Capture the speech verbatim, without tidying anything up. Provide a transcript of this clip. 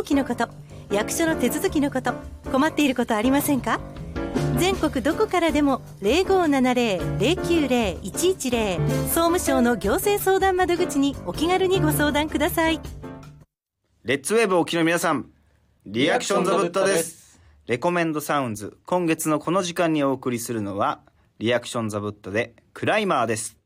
期のこと、役所の手続きのこと、困っていることありませんか？全国どこからでも ゼロごーななゼロ ゼロきゅうゼロ いちいちゼロ 総務省の行政相談窓口にお気軽にご相談ください。 レッツウェーブお聞きの皆さん、リアクションザブッタです。レコメンドサウンズ、今月のこの時間にお送りするのはリアクションザブッタでクライマーです。